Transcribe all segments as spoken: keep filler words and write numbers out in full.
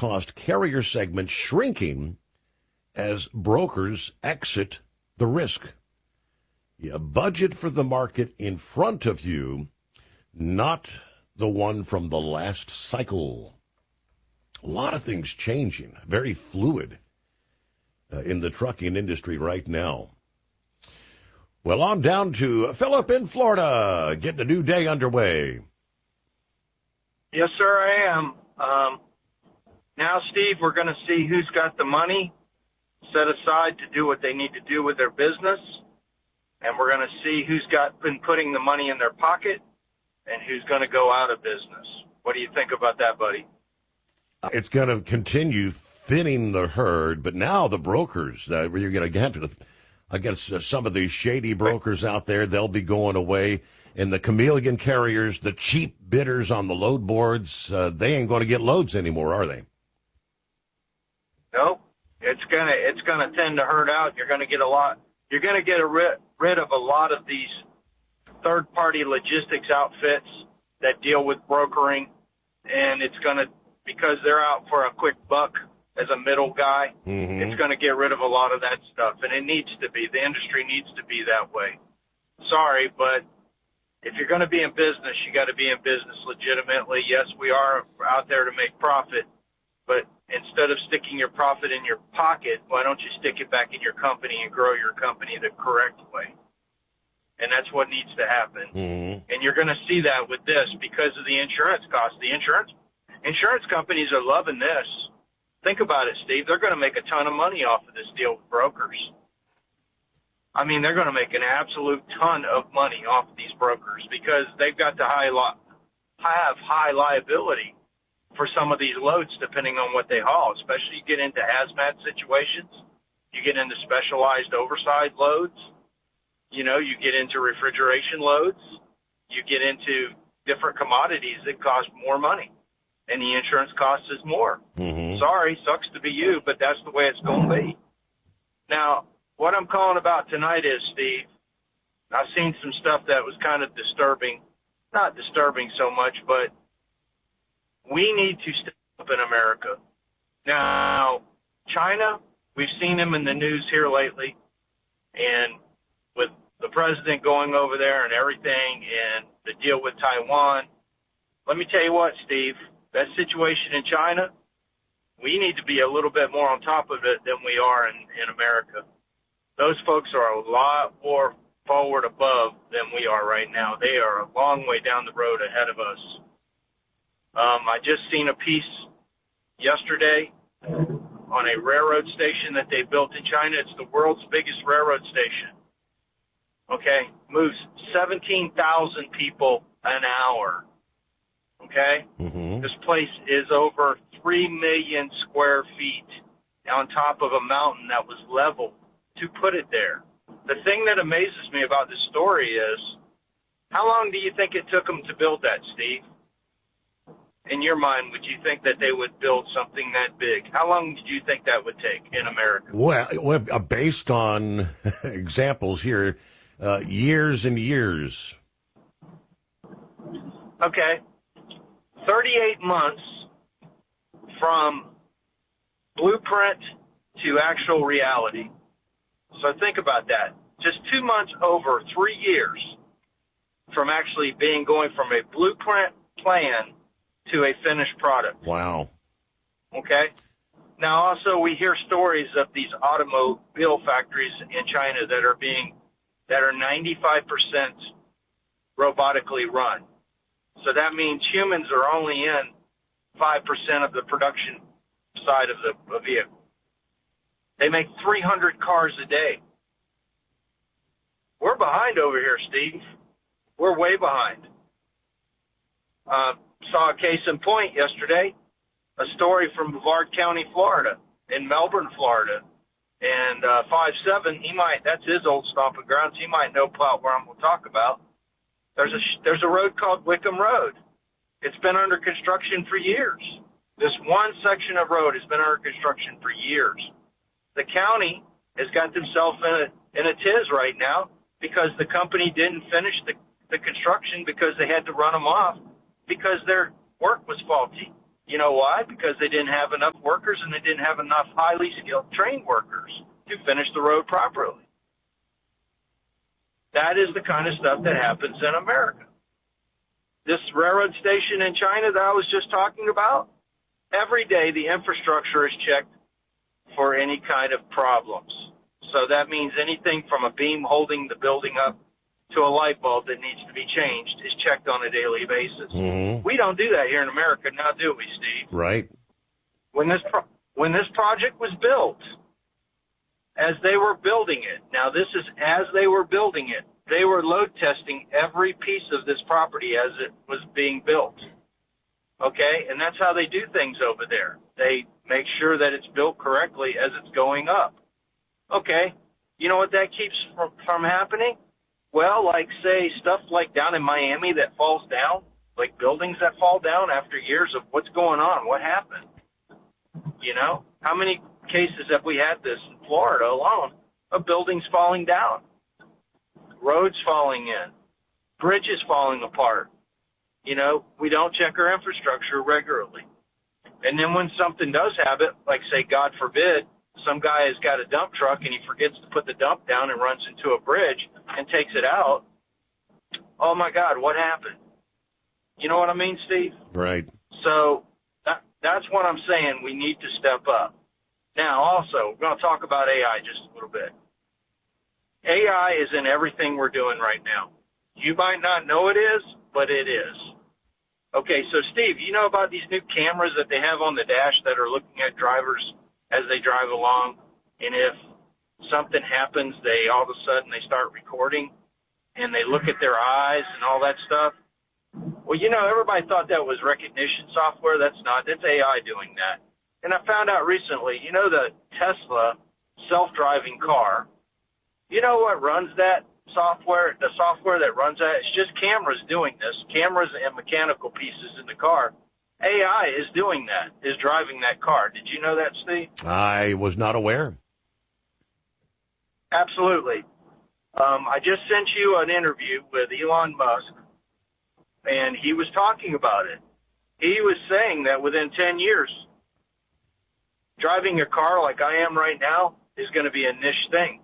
low-cost carrier segment shrinking as brokers exit the risk. You budget for the market in front of you, not the one from the last cycle. A lot of things changing, very fluid uh, in the trucking industry right now. Well, on down to Philip in Florida, getting a new day underway. Yes, sir, I am. Um, now, Steve, we're going to see who's got the money set aside to do what they need to do with their business, and we're going to see who's got been putting the money in their pocket and who's going to go out of business. What do you think about that, buddy? It's going to continue thinning the herd, but now the brokers, uh, you're going to have to, I guess uh, some of these shady brokers out there, they'll be going away. And the chameleon carriers, the cheap bidders on the load boards, uh, they ain't going to get loads anymore, are they? Nope. It's gonna it's gonna tend to herd out. You're gonna get a lot. You're gonna get a rid, rid of a lot of these third-party logistics outfits that deal with brokering, and it's gonna because they're out for a quick buck as a middle guy. Mm-hmm. It's gonna get rid of a lot of that stuff, and it needs to be. The industry needs to be that way. Sorry, but if you're going to be in business, you got to be in business legitimately. Yes, we are out there to make profit, but instead of sticking your profit in your pocket, why don't you stick it back in your company and grow your company the correct way? And that's what needs to happen. Mm-hmm. And you're going to see that with this because of the insurance costs. The insurance insurance companies are loving this. Think about it, Steve. They're going to make a ton of money off of this deal with brokers. I mean, they're going to make an absolute ton of money off these brokers because they've got to high li- have high liability for some of these loads depending on what they haul, especially you get into hazmat situations, you get into specialized oversized loads, you know, you get into refrigeration loads, you get into different commodities that cost more money, and the insurance cost is more. Mm-hmm. Sorry, sucks to be you, but that's the way it's going to be. Now, what I'm calling about tonight is, Steve, I've seen some stuff that was kind of disturbing. Not disturbing so much, but we need to step up in America. Now, China, we've seen them in the news here lately, and with the president going over there and everything and the deal with Taiwan, let me tell you what, Steve, that situation in China, we need to be a little bit more on top of it than we are in, in America. Those folks are a lot more forward above than we are right now. They are a long way down the road ahead of us. Um, I just seen a piece yesterday on a railroad station that they built in China. It's the world's biggest railroad station. Okay? Moves seventeen thousand people an hour. Okay? Mm-hmm. This place is over three million square feet on top of a mountain that was leveled to put it there. The thing that amazes me about this story is, how long do you think it took them to build that, Steve? In your mind, would you think that they would build something that big? How long did you think that would take in America? Well, well uh, based on examples here, uh, years and years. Okay. thirty-eight months from blueprint to actual reality. So think about that. Just two months over three years from actually being going from a blueprint plan to a finished product. Wow. Okay? Now, also, we hear stories of these automobile factories in China that are being, that are ninety-five percent robotically run. So that means humans are only in five percent of the production side of the vehicle. They make three hundred cars a day. We're behind over here, Steve. We're way behind. Uh, saw a case in point yesterday, a story from Brevard County, Florida, in Melbourne, Florida. And uh, five seven, he might, that's his old stomping grounds. He might know about where I'm going to talk about. There's a, there's a road called Wickham Road. It's been under construction for years. This one section of road has been under construction for years. The county has got themselves in a, in a tiz right now because the company didn't finish the, the construction because they had to run them off because their work was faulty. You know why? Because they didn't have enough workers and they didn't have enough highly skilled trained workers to finish the road properly. That is the kind of stuff that happens in America. This railroad station in China that I was just talking about, every day the infrastructure is checked for any kind of problems. So that means anything from a beam holding the building up to a light bulb that needs to be changed is checked on a daily basis. Mm-hmm. We don't do that here in America now, do we, Steve? Right. When this pro- when this project was built, as they were building it, now this is as they were building it, they were load testing every piece of this property as it was being built. Okay? And that's how they do things over there. They make sure that it's built correctly as it's going up. Okay. You know what that keeps from, from happening? Well, like, say, stuff like down in Miami that falls down, like buildings that fall down after years of what's going on, what happened? You know? How many cases have we had this in Florida alone of buildings falling down, roads falling in, bridges falling apart? You know, we don't check our infrastructure regularly. And then when something does happen, like, say, God forbid, some guy has got a dump truck and he forgets to put the dump down and runs into a bridge and takes it out. Oh, my God, what happened? You know what I mean, Steve? Right. So that, that's what I'm saying. We need to step up. Now, also, we're going to talk about A I just a little bit. A I is in everything we're doing right now. You might not know it is, but it is. Okay, so, Steve, you know about these new cameras that they have on the dash that are looking at drivers as they drive along, and if something happens, they all of a sudden they start recording, and they look at their eyes and all that stuff? Well, you know, everybody thought that was recognition software. That's not. It's A I doing that. And I found out recently, you know, the Tesla self-driving car, you know what runs that software, the software that runs that? It's just cameras doing this, cameras and mechanical pieces in the car. A I is doing that, is driving that car. Did you know that, Steve? I was not aware. Absolutely. Um, I just sent you an interview with Elon Musk, and he was talking about it. He was saying that within ten years, driving a car like I am right now is going to be a niche thing.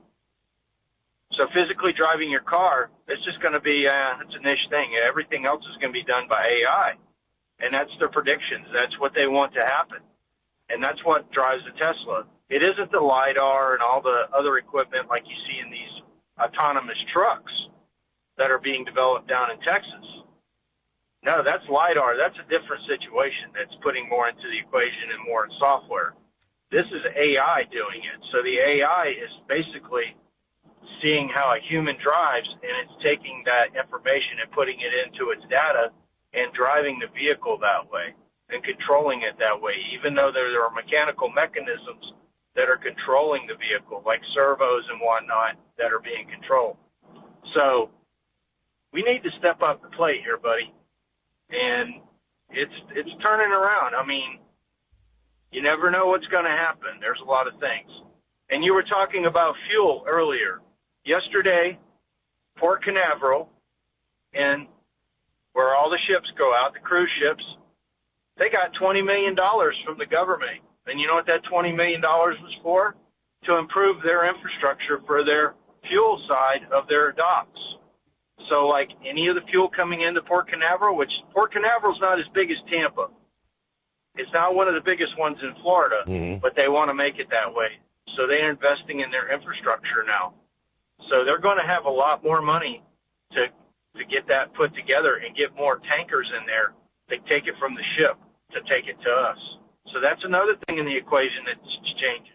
So physically driving your car, it's just going to be, uh, it's a niche thing. Everything else is going to be done by A I. And that's their predictions. That's what they want to happen. And that's what drives the Tesla. It isn't the LiDAR and all the other equipment like you see in these autonomous trucks that are being developed down in Texas. No, that's LiDAR. That's a different situation that's putting more into the equation and more in software. This is A I doing it. So the A I is basically seeing how a human drives, and it's taking that information and putting it into its data and driving the vehicle that way and controlling it that way, even though there, there are mechanical mechanisms that are controlling the vehicle, like servos and whatnot, that are being controlled. So we need to step up the plate here, buddy. And it's it's turning around. I mean, you never know what's going to happen. There's a lot of things. And you were talking about fuel earlier. Yesterday, Port Canaveral, and where all the ships go out, the cruise ships, they got twenty million dollars from the government. And you know what that twenty million dollars was for? To improve their infrastructure for their fuel side of their docks. So, like, any of the fuel coming into Port Canaveral, which Port Canaveral's not as big as Tampa. It's not one of the biggest ones in Florida, mm-hmm. but they want to make it that way. So they're investing in their infrastructure now. So they're going to have a lot more money to to get that put together and get more tankers in there. They take it from the ship to take it to us. So that's another thing in the equation that's changing.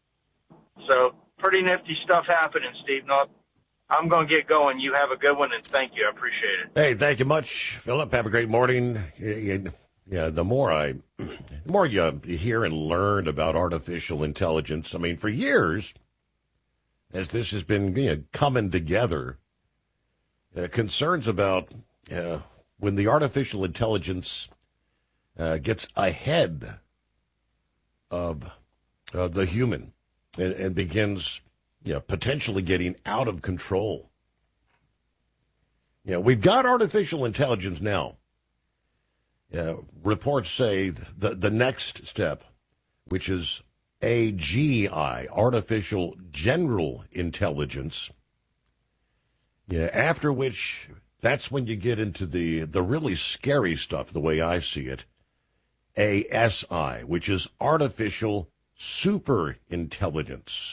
So pretty nifty stuff happening, Steve. No, I'm going to get going. You have a good one, and thank you. I appreciate it. Hey, thank you much, Philip. Have a great morning. Yeah, the more I, the more you hear and learn about artificial intelligence, I mean, for years, as this has been you know, coming together, uh, concerns about uh, when the artificial intelligence uh, gets ahead of uh, the human and, and begins you know, potentially getting out of control. You know, we've got artificial intelligence now Uh, reports say the, the next step, which is A G I, Artificial General Intelligence, yeah, after which, that's when you get into the, the really scary stuff, the way I see it, A S I, which is Artificial Superintelligence.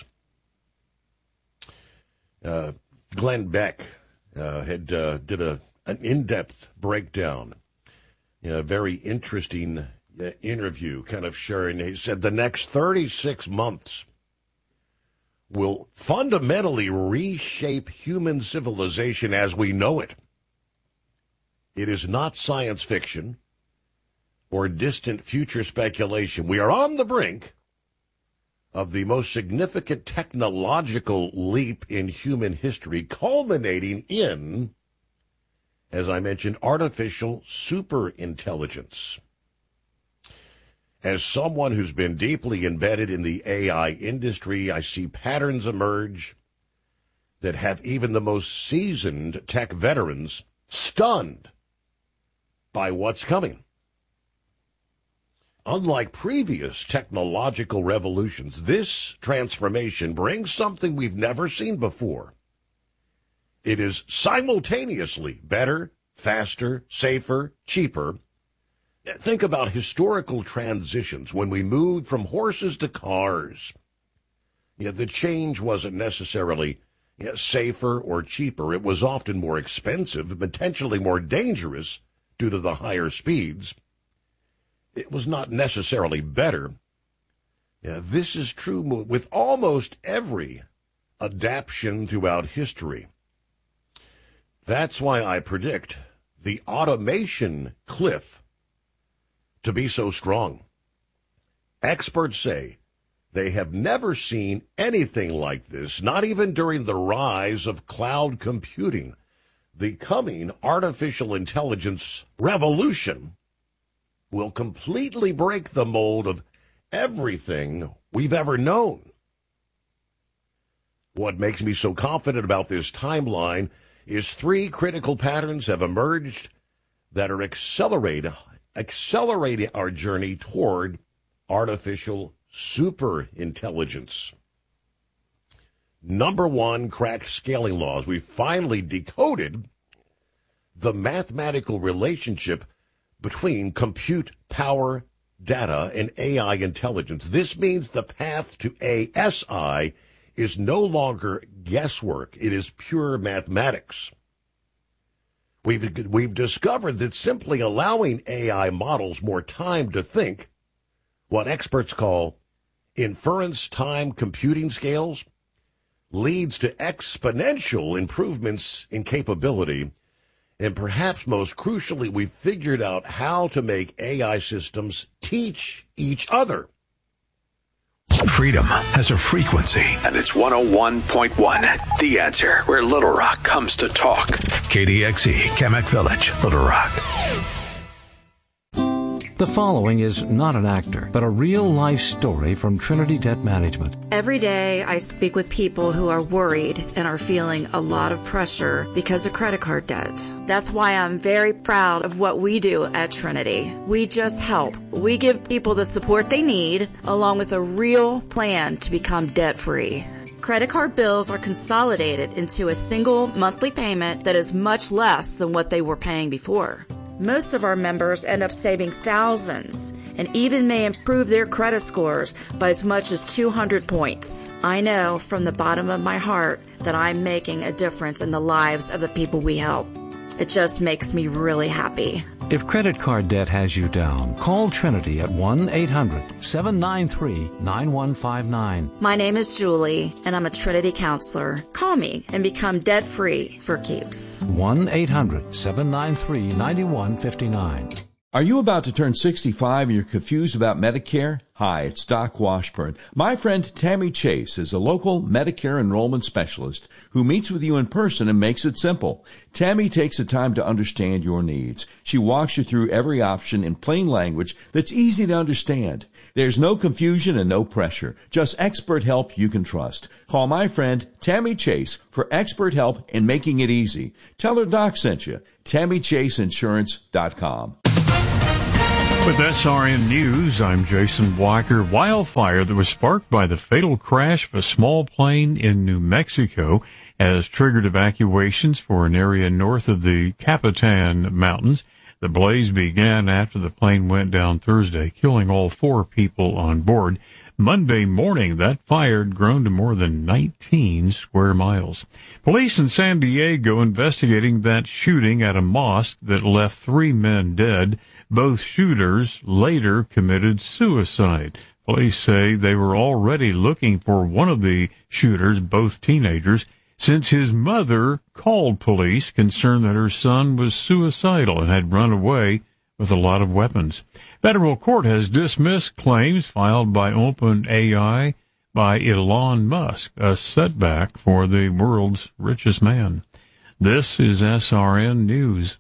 Uh, Glenn Beck uh, had uh, did a an in-depth breakdown, a very interesting uh, interview, kind of sharing. He said the next thirty-six months will fundamentally reshape human civilization as we know it. It is not science fiction or distant future speculation. We are on the brink of the most significant technological leap in human history, culminating in, as I mentioned, artificial superintelligence. As someone who's been deeply embedded in the A I industry, I see patterns emerge that have even the most seasoned tech veterans stunned by what's coming. Unlike previous technological revolutions, this transformation brings something we've never seen before. It is simultaneously better, faster, safer, cheaper. Think about historical transitions when we moved from horses to cars. Yeah, the change wasn't necessarily yeah, safer or cheaper. It was often more expensive and potentially more dangerous due to the higher speeds. It was not necessarily better. Yeah, this is true with almost every adaptation throughout history. That's why I predict the automation cliff to be so strong. Experts say they have never seen anything like this, not even during the rise of cloud computing. The coming artificial intelligence revolution will completely break the mold of everything we've ever known. What makes me so confident about this timeline is three critical patterns have emerged that are accelerating, accelerating our journey toward artificial superintelligence. Number one, cracked scaling laws. We finally decoded the mathematical relationship between compute power, data, and A I intelligence. This means the path to A S I is no longer guesswork. It is pure mathematics. We've, we've discovered that simply allowing A I models more time to think, what experts call inference time computing scales, leads to exponential improvements in capability. And perhaps most crucially, we've figured out how to make A I systems teach each other. Freedom has a frequency, and it's one oh one point one. The Answer, where Little Rock comes to talk. K D X E, Kamek Village, Little Rock. The following is not an actor, but a real-life story from Trinity Debt Management. Every day I speak with people who are worried and are feeling a lot of pressure because of credit card debt. That's why I'm very proud of what we do at Trinity. We just help. We give people the support they need, along with a real plan to become debt-free. Credit card bills are consolidated into a single monthly payment that is much less than what they were paying before. Most of our members end up saving thousands and even may improve their credit scores by as much as two hundred points. I know from the bottom of my heart that I'm making a difference in the lives of the people we help. It just makes me really happy. If credit card debt has you down, call Trinity at one eight hundred seven nine three nine one five nine. My name is Julie, and I'm a Trinity counselor. Call me and become debt-free for keeps. one eight hundred seven nine three nine one five nine. Are you about to turn sixty-five and you're confused about Medicare? Hi, it's Doc Washburn. My friend Tammy Chase is a local Medicare enrollment specialist who meets with you in person and makes it simple. Tammy takes the time to understand your needs. She walks you through every option in plain language that's easy to understand. There's no confusion and no pressure, just expert help you can trust. Call my friend Tammy Chase for expert help in making it easy. Tell her Doc sent you. Tammy Chase Insurance dot com. With S R N News, I'm Jason Walker. Wildfire that was sparked by the fatal crash of a small plane in New Mexico has triggered evacuations for an area north of the Capitan Mountains. The blaze began after the plane went down Thursday, killing all four people on board. Monday morning, that fire had grown to more than nineteen square miles. Police in San Diego investigating that shooting at a mosque that left three men dead. Both shooters later committed suicide. Police say they were already looking for one of the shooters, both teenagers, since his mother called police concerned that her son was suicidal and had run away with a lot of weapons. Federal court has dismissed claims filed by OpenAI by Elon Musk, a setback for the world's richest man. This is S R N News.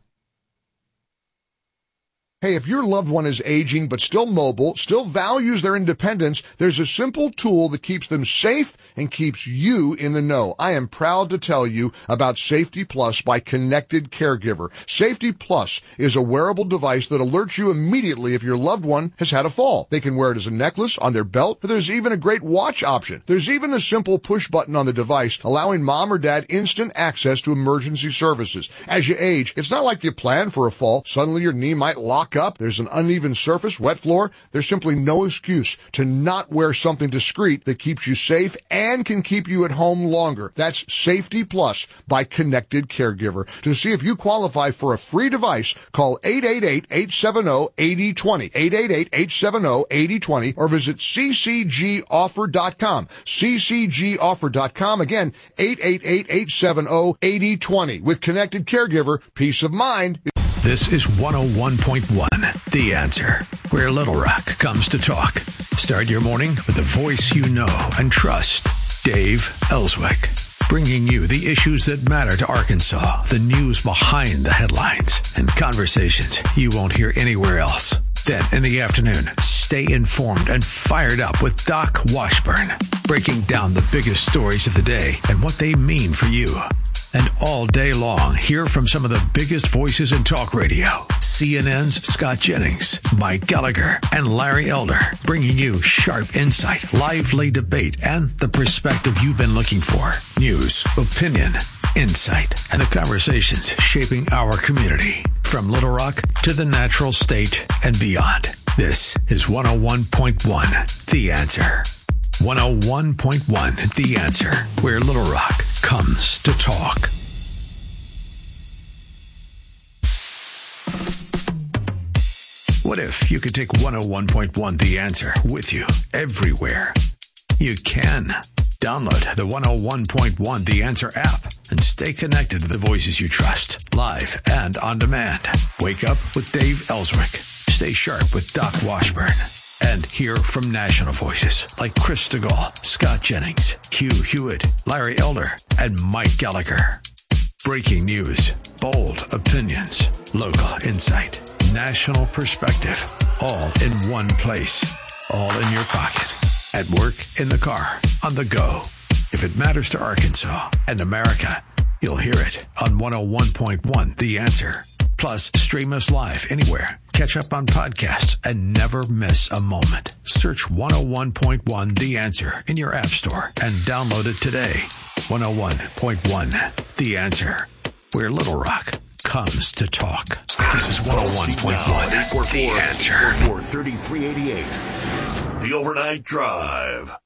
Hey, if your loved one is aging but still mobile, still values their independence, there's a simple tool that keeps them safe and keeps you in the know. I am proud to tell you about Safety Plus by Connected Caregiver. Safety Plus is a wearable device that alerts you immediately if your loved one has had a fall. They can wear it as a necklace, on their belt, but there's even a great watch option. There's even a simple push button on the device allowing mom or dad instant access to emergency services. As you age, it's not like you plan for a fall. Suddenly your knee might lock up, there's an uneven surface, wet floor. There's simply no excuse to not wear something discreet that keeps you safe and can keep you at home longer. That's Safety Plus by Connected Caregiver. To see if you qualify for a free device, call eight eight eight, eight seven zero, eight zero two zero, eight eight eight, eight seven zero, eight zero two zero, or visit c c g offer dot com, c c g offer dot com. Again, eight eight eight, eight seven zero, eight zero two zero. With Connected Caregiver, peace of mind. This is one oh one point one, The Answer, where Little Rock comes to talk. Start your morning with a voice you know and trust. Dave Ellswick, bringing you the issues that matter to Arkansas, the news behind the headlines, and conversations you won't hear anywhere else. Then, in the afternoon, stay informed and fired up with Doc Washburn, breaking down the biggest stories of the day and what they mean for you. And all day long, hear from some of the biggest voices in talk radio. C N N's Scott Jennings, Mike Gallagher, and Larry Elder, bringing you sharp insight, lively debate, and the perspective you've been looking for. News, opinion, insight, and the conversations shaping our community. From Little Rock to the natural state and beyond. This is one oh one point one, The Answer. one oh one point one, The Answer, where Little Rock comes to talk. What if you could take one oh one point one, The Answer, with you everywhere? You can. Download the one oh one point one The Answer app and stay connected to the voices you trust, live and on demand. Wake up with Dave Ellswick. Stay sharp with Doc Washburn. And hear from national voices like Chris DeGaulle, Scott Jennings, Hugh Hewitt, Larry Elder, and Mike Gallagher. Breaking news, bold opinions, local insight, national perspective, all in one place, all in your pocket, at work, in the car, on the go. If it matters to Arkansas and America, you'll hear it on one oh one point one, The Answer. Plus, stream us live anywhere. Catch up on podcasts and never miss a moment. Search one oh one point one The Answer in your app store and download it today. one oh one point one The Answer, where Little Rock comes to talk. This is one oh one point one The Answer. four thirty-three eighty-eight. The Overnight Drive.